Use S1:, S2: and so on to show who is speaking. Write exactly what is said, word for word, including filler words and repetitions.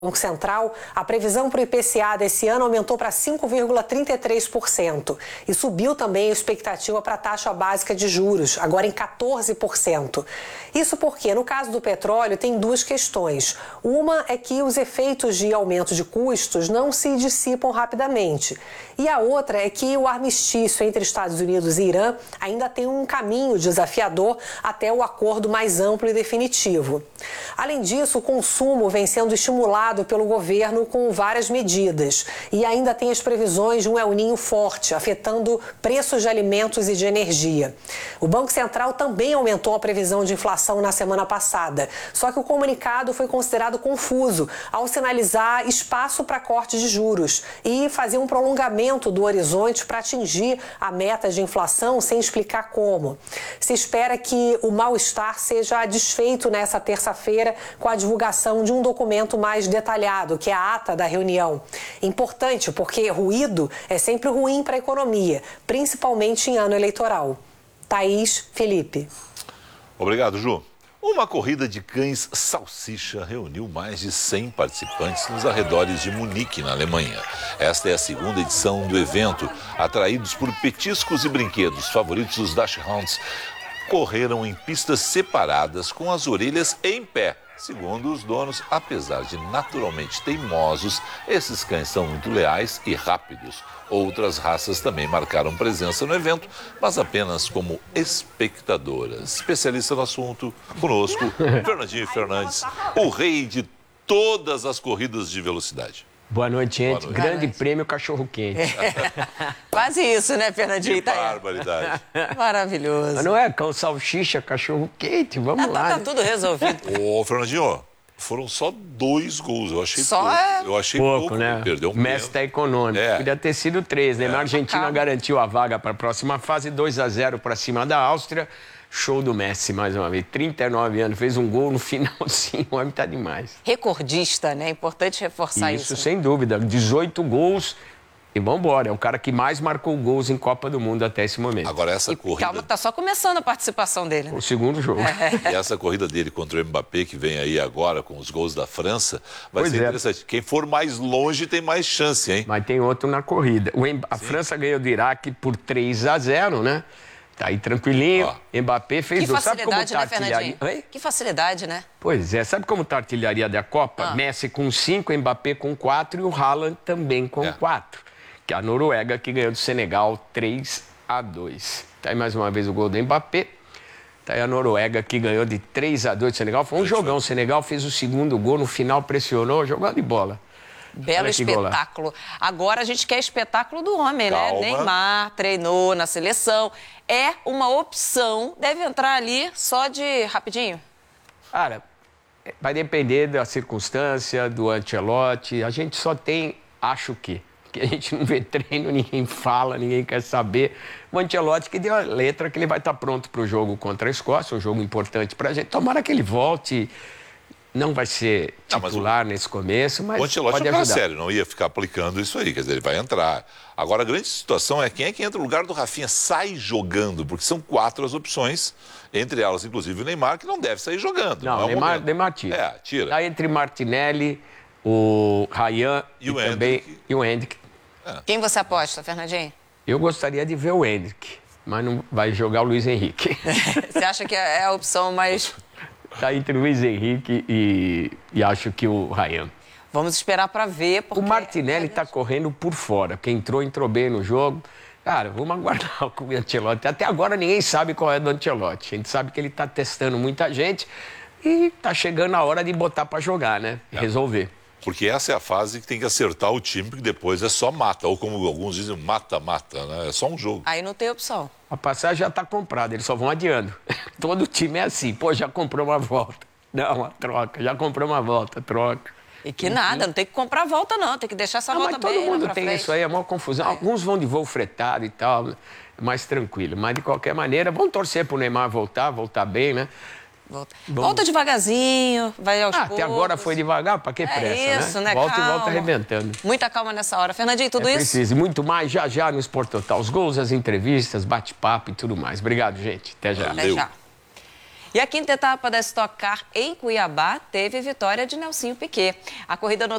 S1: Banco Central, a previsão para o I P C A desse ano aumentou para cinco vírgula trinta e três por cento e subiu também a expectativa para a taxa básica de juros, agora em quatorze por cento. Isso porque, no caso do petróleo, tem duas questões. Uma é que os efeitos de aumento de custos não se dissipam rapidamente. E a outra é que o armistício entre Estados Unidos e Irã ainda tem um caminho desafiador até o acordo mais amplo e definitivo. Além disso, o consumo vem sendo estimulado pelo governo com várias medidas. E ainda tem as previsões de um El Niño forte, afetando preços de alimentos e de energia. O Banco Central também aumentou a previsão de inflação na semana passada. Só que o comunicado foi considerado confuso ao sinalizar espaço para corte de juros e fazer um prolongamento do horizonte para atingir a meta de inflação sem explicar como. Se espera que o mal-estar seja desfeito nessa terça-feira com a divulgação de um documento mais detalhado, que é a ata da reunião. Importante porque ruído é sempre ruim para a economia, principalmente em ano eleitoral. Thaís, Felipe.
S2: Obrigado, Ju. Uma corrida de cães salsicha reuniu mais de cem participantes nos arredores de Munique, na Alemanha. Esta é a segunda edição do evento. Atraídos por petiscos e brinquedos favoritos, os Dachshunds correram em pistas separadas com as orelhas em pé. Segundo os donos, apesar de naturalmente teimosos, esses cães são muito leais e rápidos. Outras raças também marcaram presença no evento, mas apenas como espectadoras. Especialista no assunto, conosco, Fernandinho Fernandes, o rei de todas as corridas de velocidade.
S3: Boa noite, gente.
S2: Boa noite.
S3: Grande prêmio cachorro-quente.
S4: Quase isso, né, Fernandinho?
S2: Que barbaridade.
S4: Maravilhoso.
S3: Mas não é cão salsicha, cachorro-quente, vamos
S4: Ah,
S3: lá.
S4: tá, tá
S3: né?
S4: tudo resolvido.
S2: Ô, Fernandinho, foram só dois gols. Eu achei
S4: Só
S2: pouco.
S4: é...
S2: Eu achei
S3: Pouco,
S2: pouco,
S3: né?
S2: Perdeu um
S3: Messi tá econômico.
S2: É.
S3: Podia ter sido três, né?
S2: É.
S3: A Argentina
S4: Acaba.
S3: garantiu a vaga para a próxima fase, dois a zero para cima da Áustria. Show do Messi, mais uma vez. trinta e nove anos, fez um gol no finalzinho. O homem tá demais.
S4: Recordista, né? Importante reforçar isso.
S3: Isso, sem dúvida. dezoito gols e vambora. É o cara que mais marcou gols em Copa do Mundo até esse momento.
S2: Agora, essa
S4: E
S2: corrida...
S4: calma, tá só começando a participação dele, né?
S3: O segundo jogo.
S2: E essa corrida dele contra o Mbappé, que vem aí agora com os gols da França, vai
S3: Pois
S2: ser
S3: é.
S2: interessante. Quem for mais longe tem mais chance, hein?
S3: Mas tem outro na corrida. O Em- a França ganhou do Iraque por três a zero, né? Tá aí tranquilinho.
S2: Ó.
S3: Mbappé fez
S4: Que
S3: dois. Sabe como
S4: facilidade,
S3: tá a
S4: né, Fernandinho?
S3: artilharia? Oi?
S4: Que facilidade, né?
S3: Pois é. Sabe como tá a artilharia da Copa?
S4: Ah.
S3: Messi com cinco, Mbappé com quatro e o Haaland também com
S2: É.
S3: quatro. Que é a Noruega que ganhou do Senegal três a dois. Tá aí mais uma vez o gol do Mbappé. Tá aí a Noruega que ganhou de três a dois do Senegal. Foi um jogão. O Senegal fez o segundo gol, no final pressionou, jogando de bola.
S4: Belo
S3: Olha que golaço.
S4: espetáculo. Agora a gente quer espetáculo do homem,
S2: Calma.
S4: né? Neymar treinou na seleção. É uma opção. Deve entrar ali só de rapidinho.
S3: Cara, vai depender da circunstância, do Ancelotti. A gente só tem, acho que, que a gente não vê treino, ninguém fala, ninguém quer saber. O Ancelotti que deu a letra que ele vai estar pronto para o jogo contra a Escócia, um jogo importante para a gente. Tomara que ele volte. Não vai ser
S2: Não, mas
S3: titular nesse começo, mas
S2: O Ancelotti
S3: pode
S2: é pra
S3: ajudar.
S2: sério, não ia ficar aplicando isso aí, quer dizer, ele vai entrar. Agora, a grande situação é quem é que entra no lugar do Rafinha, sai jogando, porque são quatro as opções, entre elas, inclusive, o Neymar, que não deve sair jogando.
S3: Não,
S2: é
S3: o
S2: o
S3: Neymar,
S2: momento.
S3: Neymar tira.
S2: É, tira.
S3: Tá entre Martinelli, o Ryan
S2: E o
S3: também
S2: Endrick.
S3: e o Endrick.
S4: Quem você aposta, Fernandinho?
S3: Eu gostaria de ver o Endrick, mas não vai jogar o Luiz Henrique.
S4: Você acha que é a opção mais...
S3: Tá entre o Luiz Henrique e, e acho que o Ryan.
S4: Vamos esperar para ver, porque...
S3: O Martinelli tá correndo por fora. Quem entrou, entrou bem no jogo. Cara, vamos aguardar com o Ancelotti. Até agora ninguém sabe qual é do Ancelotti. A gente sabe que ele tá testando muita gente e tá chegando a hora de botar para jogar, né?
S2: É.
S3: Resolver.
S2: Porque essa é a fase que tem que acertar o time, porque depois é só mata, ou como alguns dizem, mata-mata, né? É só um jogo.
S4: Aí não tem opção.
S3: A passagem já tá comprada, eles só vão adiando. Todo time é assim. Pô, já comprou uma volta. Não, uma troca. Já comprou uma volta, troca.
S4: E que nada, não tem que comprar a volta, não. Tem que deixar essa
S3: Não,
S4: volta
S3: mas todo
S4: bem lá
S3: mundo
S4: pra
S3: tem
S4: frente.
S3: isso aí, é uma confusão. Alguns vão de voo fretado e tal, é mais tranquilo. Mas, de qualquer maneira, vamos torcer pro Neymar voltar, voltar bem, né?
S4: Volta,
S3: Vamos.
S4: volta devagarzinho, vai aos
S3: Ah,
S4: poucos.
S3: até agora foi devagar, pra que pressa,
S4: É isso, né?
S3: Volta
S4: Calma.
S3: e volta arrebentando.
S4: Muita calma nessa hora. Fernandinho, tudo
S3: É
S4: isso?
S3: preciso. E muito mais já já no Sport Total. Os gols, as entrevistas, bate-papo e tudo mais. Obrigado, gente. Até já.
S4: Até
S2: Valeu.
S4: já. E a quinta etapa da Stock Car em Cuiabá teve vitória de Nelsinho Piquet. A corrida